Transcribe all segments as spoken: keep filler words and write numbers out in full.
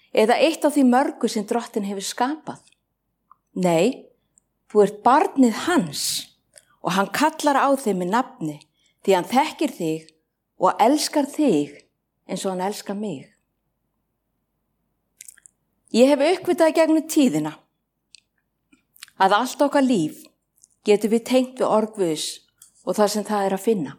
eða eitt af því mörgu sem Drottinn hefur skapað. Nei, þú ert barnið hans og hann kallar á þig með nafni því hann þekkir þig og elskar þig eins og hann elskar mig. Ég hef uppvitað gegnum tíðina að allt okkar líf getur við tengt við orð Guðs og það sem það er að finna.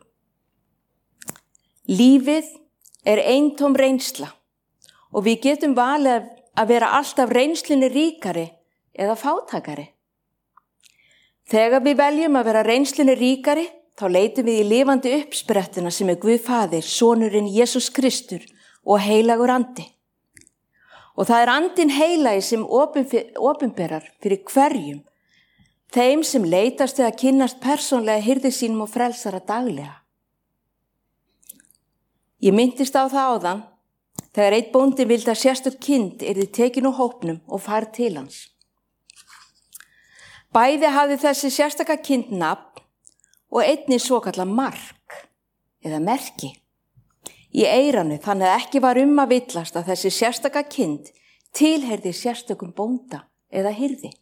Lífið er eintóm reynsla og við getum valið að vera alltaf reynslunni ríkari eða fátækari. Þegar við veljum að vera reynslunni ríkari, þá leitum við í lifandi uppsprettina sem er Guð Faðir, Sonurinn Jesús Kristur og heilagur andi. Og það er andinn heilagi sem opinberar fyrir hverjum, þeim sem leitast eða kynnast persónlega hirði sínum og frelsara daglega. Ég myndist á það áðan, þegar einn bóndi vildi að sérstök kind yrði tekin úr hópnum og færð til hans. Bæði hafði þessi sérstaka kind nafn og einnig svokallað mark eða merki í eyranu, þannig að ekki var um að villast að þessi sérstaka kind tilheyrði sérstökum bónda eða hirði.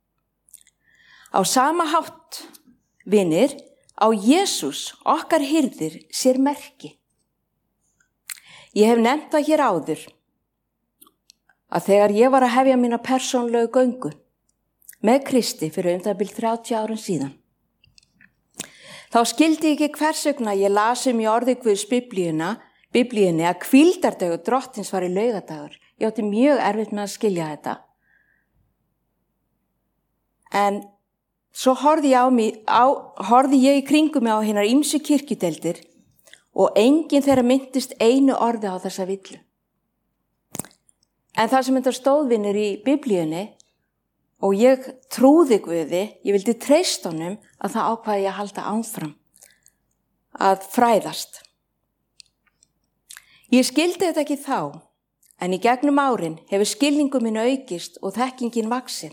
Á sama hátt, vinir, á Jesús okkar hirðir sér merki. Ég hef nefnt það hér áður að þegar ég var að hefja mína persónlegu göngu með Kristi fyrir um það bil þrjátíu árum síðan, þá skildi ég ekki hvers vegna ég las um í orði Guðs biblíuna, biblíunni að hvíldardagur Drottins var í laugadagur. Ég átti mjög erfitt með að skilja þetta. En svo horfði ég, á mig, á, horfði ég í kringum mig á hinar ýmsu kirkjudeildir og enginn þeirra myndist einu orði á þessa villu. En það sem þetta stóðvinir í biblíunni og ég trúði Guði, ég vildi treysta honum að það ákvaði ég að halda áfram að fræðast. Ég skildi þetta ekki þá, en í gegnum árin hefur skilningu minn aukist og þekkingin vaxið.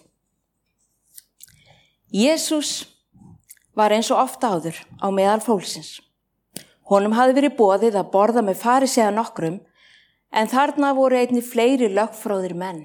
Jesús var eins og oft áður á meðal fólksins. Honum hafði verið boðið að borða með farisea nokkrum, en þarna voru einnig fleiri lögfróðir menn.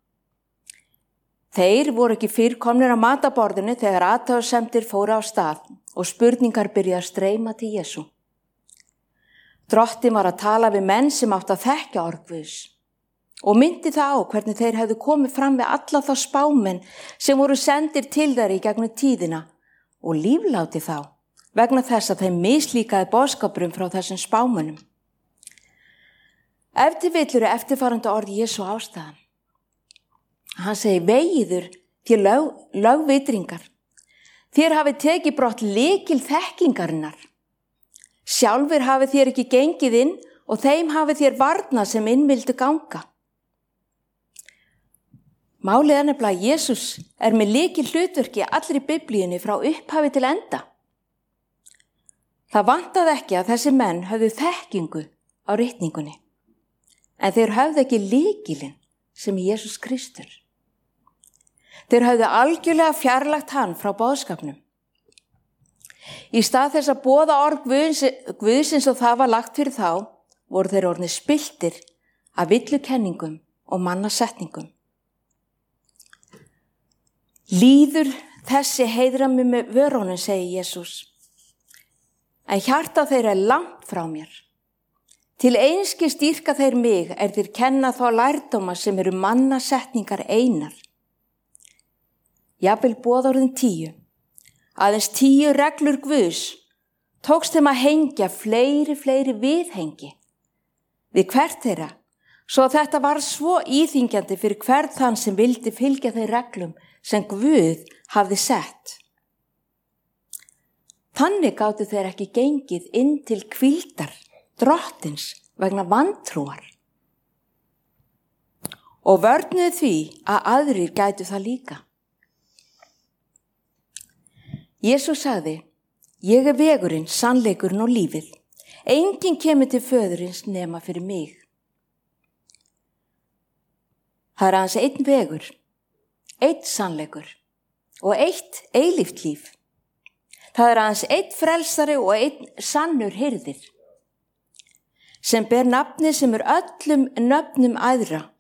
Þeir voru ekki fyrr komnir á mataborðinu þegar athugasemdir fóru á stað og spurningar byrjuðu að streyma til Jesú. Drottinn var að tala við menn sem áttu að þekkja orð Guðs og myndi það á hvernig þeir hefðu komið fram við alla þá spámenn sem voru sendir til þeirra í gegnum tíðina og lífláti þá vegna þess að þeim mislíkaði boðskapurum frá þessum spámönnum. Ef til vill eru eftirfarandi orð Jesú ástæðan. Hann segir, vegiður til lög, lögvitringar. Þér hafið tekið brott lykil þekkingarinnar. Sjálfur hafið þér ekki gengið inn og þeim hafið þér varnað sem inn vildu ganga. Málið er nefnilega að Jesús er með lykil hlutverki allri biblíunni frá upphafi til enda. Það vantaði ekki að þessi menn höfðu þekkingu á ritningunni, en þeir höfðu ekki lykilinn sem er Jesús Kristur. Þeir höfðu algjörlega fjarlægt hann frá boðskapnum. Í stað þess að boða orð Guðsins og það var lagt fyrir þá, voru þeir orðnir spilltir af villukenningum og mannasetningum. Líður þessi heiðra mig með vörunum, segir Jesús. En hjarta þeirra er langt frá mér. Til einskis dýrka þeir mig er þeir kenna þá lærdóma sem eru mannasetningar einar. Jafnvel boðorðin tíu. Aðeins tíu reglur Guðs tókst þeim að hengja fleiri, fleiri viðhengi við hvert þeirra, svo að þetta var svo íþyngjandi fyrir hvern þann sem vildi fylgja þeir reglum sem Guð hafði sett. Þannig gátu þeir ekki gengið inn til hvíldar Drottins vegna vantrúar. Og vörnuðu því að aðrir gætu það líka. Jesús sagði, ég er vegurinn, sannleikurinn og lífið. Enginn kemur til föðurins nema fyrir mig. Það er aðeins einn vegur, einn sannleikur og eitt eilíft líf. Það er aðeins einn frelsari og einn sannur hirðir, sem ber nafni sem er öllum nöfnum æðra